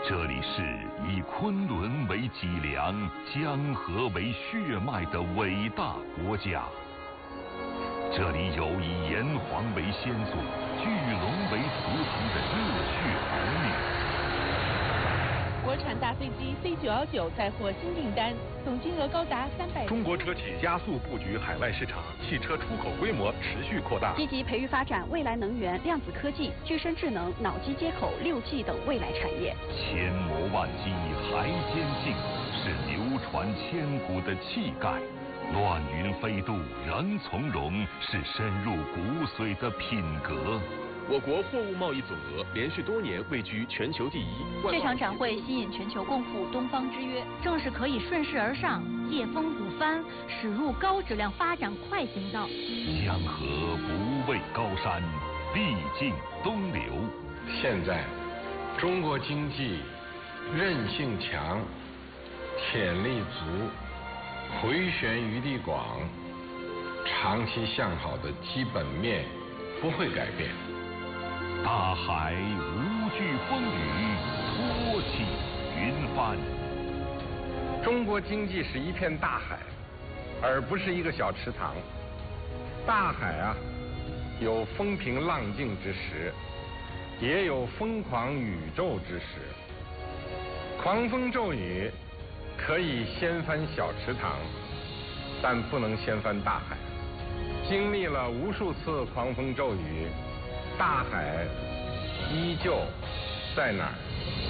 这里是以昆仑为脊梁、江河为血脉的伟大国家。这里有以炎黄为先祖、巨龙为图腾的热血儿女。 国产大飞机 C919 载货新订单，总金额高达300。 中国车企加速布局海外市场，汽车出口规模持续扩大。 积极培育发展未来能源、量子科技、具身智能、脑机接口、6G 等未来产业。 千磨万击还坚劲，是流传千古的气概。乱云飞渡仍从容，是深入骨髓的品格。 我国货物贸易总额连续多年位居全球第一。 这场展会吸引全球共赴东方之约，正是可以顺势而上，借风鼓帆，驶入高质量发展快行道。 江河不畏高山，必尽东流。 现在，中国经济韧性强，潜力足，回旋余地广，长期向好的基本面不会改变。 大海无惧风雨，托起云帆。 中国经济是一片大海，而不是一个小池塘。大海啊，有风平浪静之时，也有疯狂宇宙之时。狂风骤雨可以掀翻小池塘，但不能掀翻大海。经历了无数次狂风骤雨，大海依旧在哪儿？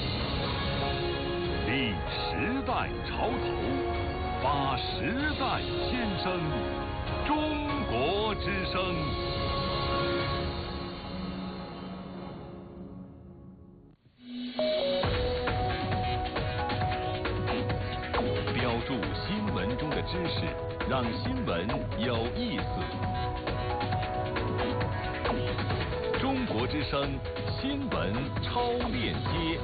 立时代潮头，发时代先声，中国之声。标注新闻中的知识，让新闻有意思。中国之声新闻超链接。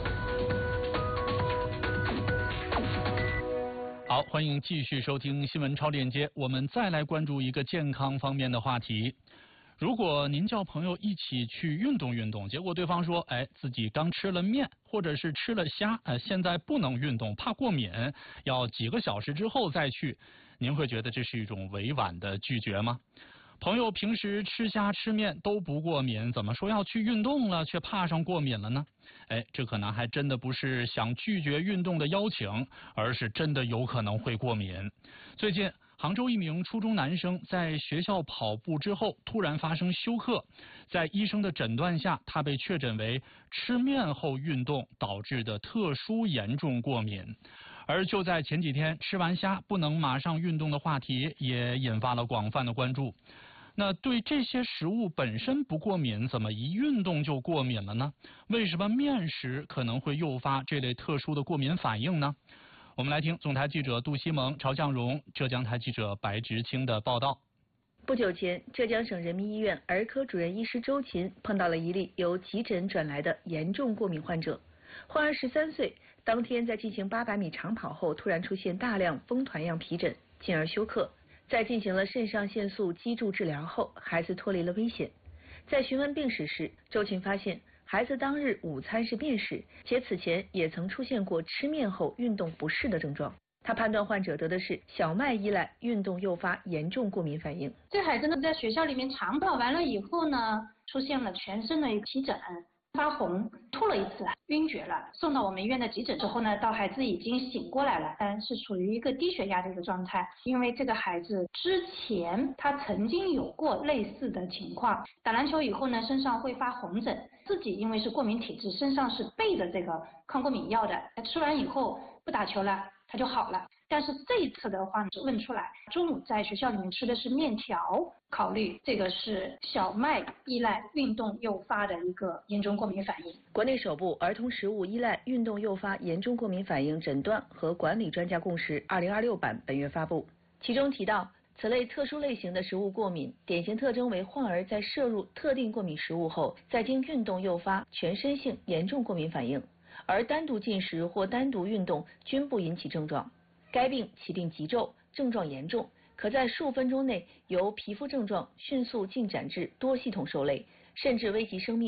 好，欢迎继续收听新闻超链接。我们再来关注一个健康方面的话题。如果您叫朋友一起去运动运动，结果对方说，自己刚吃了面，或者是吃了虾，现在不能运动，怕过敏，要几个小时之后再去，您会觉得这是一种委婉的拒绝吗？朋友平时吃虾吃面都不过敏，怎么说要去运动了却怕上过敏了呢？这可能还真的不是想拒绝运动的邀请，而是真的有可能会过敏。最近杭州一名初中男生在学校跑步之后突然发生休克，在医生的诊断下，他被确诊为吃面后运动导致的特殊严重过敏。而就在前几天，吃完虾不能马上运动的话题也引发了广泛的关注。那对这些食物本身不过敏，怎么一运动就过敏了呢？为什么面食可能会诱发这类特殊的过敏反应呢？我们来听总台记者杜西蒙、曹向荣、浙江台记者白直清的报道。 不久前，浙江省人民医院儿科主任医师周琴碰到了一例由急诊转来的严重过敏患者。患儿13岁，当天在进行800米长跑后，突然出现大量风团样皮疹，进而休克。在进行了肾上腺素激注治疗后，孩子脱离了危险。在询问病史时，周琴发现孩子当日午餐是面食，且此前也曾出现过吃面后运动不适的症状。他判断患者得的是小麦依赖运动诱发严重过敏反应。 这孩子呢，在学校里面长跑完了以后呢，出现了全身的皮疹。发红，吐了一次，晕厥了。送到我们医院的急诊之后呢，到孩子已经醒过来了，但是处于一个低血压的一个状态。因为这个孩子之前他曾经有过类似的情况，打篮球以后呢，身上会发红疹，自己因为是过敏体质，身上是备的这个抗过敏药的，吃完以后不打球了，他就好了。但是这一次的话问出来，中午在学校里面吃的是面条，考虑这个是小麦依赖运动诱发的一个严重过敏反应。 国内首部儿童食物依赖运动诱发严重过敏反应诊断和管理专家共识2026版本月发布，其中提到，此类特殊类型的食物过敏典型特征为患儿在摄入特定过敏食物后，再经运动诱发全身性严重过敏反应，而单独进食或单独运动均不引起症状。该病起病急骤，症状严重，可在数分钟内由皮肤症状迅速进展至多系统受累，甚至危及生命。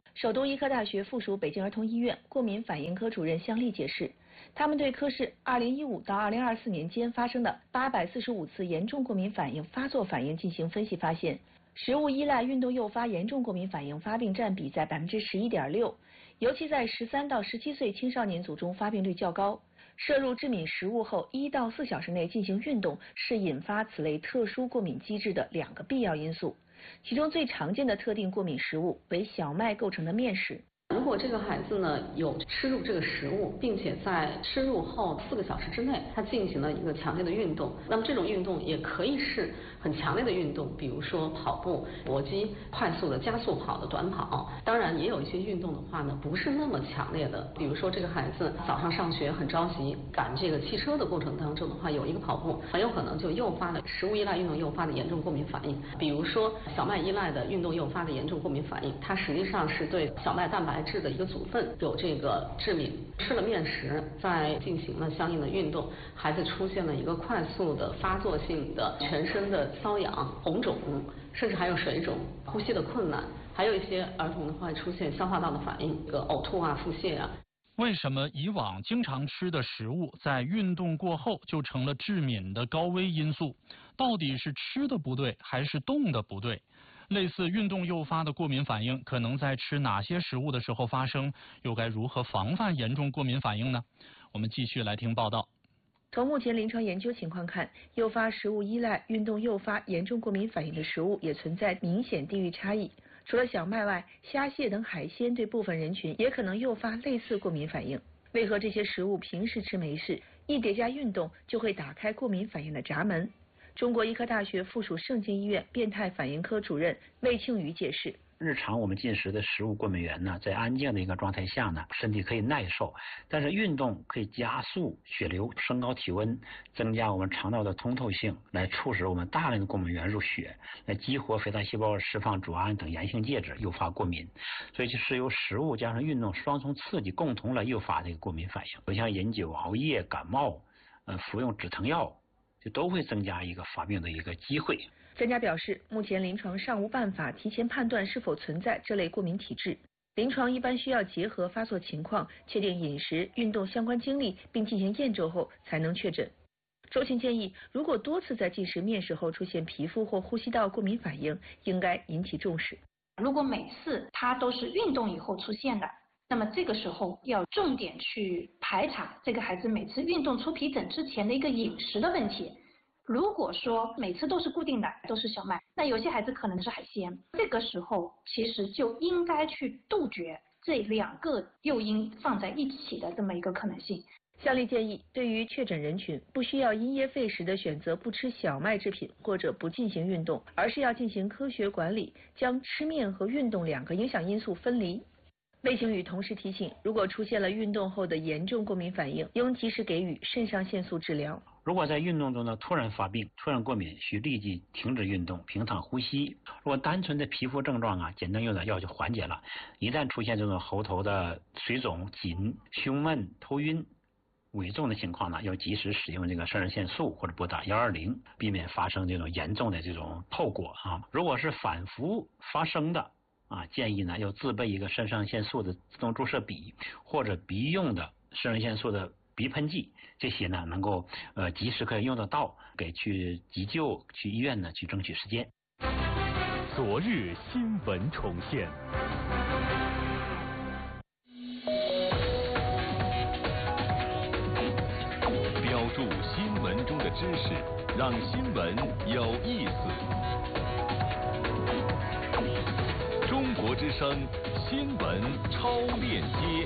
首都医科大学附属北京儿童医院过敏反应科主任向丽解释，他们对科室2015到2024年间发生的845次严重过敏反应发作反应进行分析，发现食物依赖运动诱发严重过敏反应发病占比在11.6%，尤其在13到17岁青少年组中发病率较高。摄入致敏食物后1到4小时内进行运动是引发此类特殊过敏机制的2个必要因素，其中最常见的特定过敏食物为小麦构成的面食。 如果这个孩子呢有吃入这个食物，并且在吃入后4个小时之内，他进行了一个强烈的运动，那么这种运动也可以是很强烈的运动，比如说跑步、搏击、快速的加速跑的短跑。当然，也有一些运动的话呢，不是那么强烈的，比如说这个孩子早上上学很着急，赶这个汽车的过程当中的话，有一个跑步，很有可能就诱发了食物依赖运动诱发的严重过敏反应。比如说小麦依赖的运动诱发的严重过敏反应，它实际上是对小麦蛋白质的一个组分有这个致敏。吃了面食，再进行了相应的运动，孩子出现了一个快速的发作性的全身的瘙痒、红肿，甚至还有水肿、呼吸的困难，还有一些儿童的话出现消化道的反应，这个呕吐啊、腹泻啊。 为什么以往经常吃的食物在运动过后就成了致敏的高危因素？到底是吃的不对还是动的不对？类似运动诱发的过敏反应可能在吃哪些食物的时候发生？又该如何防范严重过敏反应呢？我们继续来听报道。 从目前临床研究情况看，诱发食物依赖、运动诱发严重过敏反应的食物也存在明显地域差异。除了小麦外，虾蟹等海鲜对部分人群也可能诱发类似过敏反应。为何这些食物平时吃没事，一叠加运动就会打开过敏反应的闸门？中国医科大学附属盛京医院变态反应科主任魏庆宇解释， 日常我们进食的食物过敏源呢，在安静的一个状态下呢，身体可以耐受，但是运动可以加速血流，升高体温，增加我们肠道的通透性，来促使我们大量的过敏源入血，来激活肥大细胞释放组胺等炎性介质，诱发过敏。所以就是由食物加上运动双重刺激，共同来诱发这个过敏反应。就像饮酒、熬夜、感冒，服用止疼药，就都会增加一个发病的一个机会。 专家表示，目前临床尚无办法提前判断是否存在这类过敏体质，临床一般需要结合发作情况，确定饮食、运动相关经历，并进行验证后才能确诊。周群建议，如果多次在进食面食后出现皮肤或呼吸道过敏反应，应该引起重视。 如果每次它都是运动以后出现的，那么这个时候要重点去排查这个孩子每次运动出皮疹之前的一个饮食的问题。如果说每次都是固定的，都是小麦，那有些孩子可能是海鲜，这个时候其实就应该去杜绝这2个诱因放在一起的这么一个可能性。 向丽建议，对于确诊人群，不需要因噎废食的选择不吃小麦制品或者不进行运动，而是要进行科学管理，将吃面和运动2个影响因素分离。魏庆宇同时提醒，如果出现了运动后的严重过敏反应，应及时给予肾上腺素治疗。 如果在运动中呢突然发病、突然过敏，需立即停止运动，平躺呼吸。如果单纯的皮肤症状啊，简单用点药就缓解了。一旦出现这种喉头的水肿、紧、胸闷、头晕、危重的情况呢，要及时使用这个肾上腺素或者拨打120，避免发生这种严重的这种后果啊。如果是反复发生的建议呢要自备一个肾上腺素的自动注射笔，或者鼻用的肾上腺素的鼻喷剂，这些呢能够及时可以用得到，给去急救、去医院呢去争取时间。 昨日新闻重现。标注新闻中的知识，让新闻有意思。中国之声新闻超链接。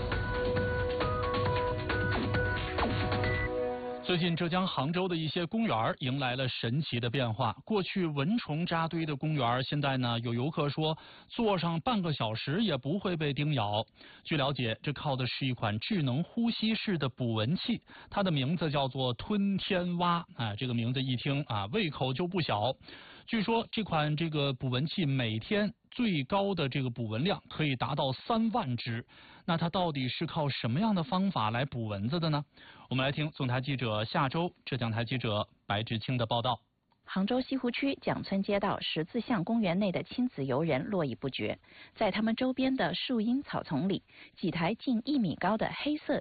最近浙江杭州的一些公园迎来了神奇的变化。过去蚊虫扎堆的公园，现在呢有游客说坐上半个小时也不会被叮咬。据了解，这靠的是一款智能呼吸式的捕蚊器，它的名字叫做吞天蛙。这个名字一听胃口就不小。据说这款捕蚊器每天最高的这个捕蚊量可以达到3万只。那它到底是靠什么样的方法来捕蚊子的呢？我们来听总台记者夏周、浙江台记者白志清的报道。 杭州西湖区蒋村街道十字巷公园内的亲子游人络绎不绝，在他们周边的树荫草丛里，几台近1米高的黑色